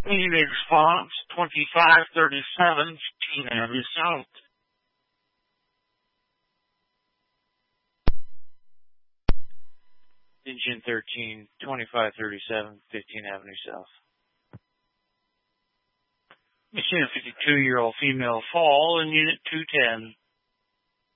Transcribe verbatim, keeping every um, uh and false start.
Phoenix Fonts, twenty-five thirty-seven, fifteenth Avenue South. Engine thirteen, twenty-five thirty-seven, fifteenth Avenue South. Machine a fifty-two-year-old female fall in Unit two ten.